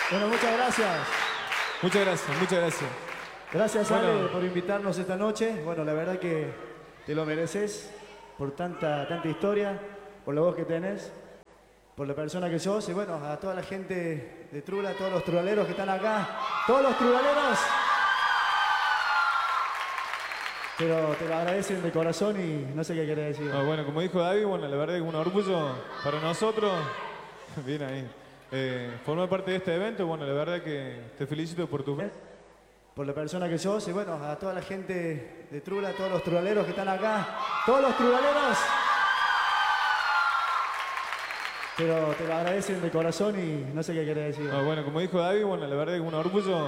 Bueno, muchas gracias. Muchas gracias, muchas gracias. Gracias, Bueno. Ale, por invitarnos esta noche. Bueno, la verdad que te lo mereces por tanta historia, por la voz que tenés, por la persona que sos. Y bueno, a toda la gente de Trula, a todos los trulaleros que están acá. ¡Todos los trulaleros! Pero te lo agradecen de corazón y no sé qué querés decir. Bueno, como dijo David, bueno, la verdad es un orgullo para nosotros. Bien ahí. Formar parte de este evento, bueno, la verdad que te felicito por tu... Por la persona que sos y bueno, a toda la gente de Trula, a todos los trulaleros que están acá. ¡Todos los trulaleros! Pero te lo agradecen de corazón y no sé qué querés decir. Bueno, como dijo David, bueno, la verdad es un orgullo